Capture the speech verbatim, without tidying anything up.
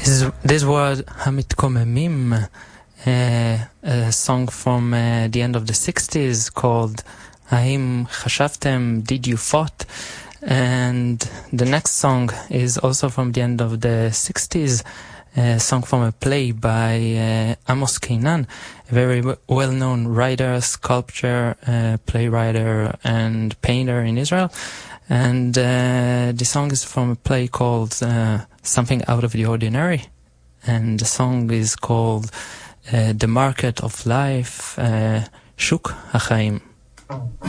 This, this was Hamitkomemim, uh, a song from uh, the end of the sixties called Haim Chashavtem, Did You Fought? And the next song is also from the end of the sixties, a song from a play by uh, Amos Keinan, a very well-known writer, sculptor, uh, playwright, and painter in Israel. And uh, the song is from a play called uh, Something Out of the Ordinary. And the song is called uh, The Market of Life, uh, Shuk HaChaim.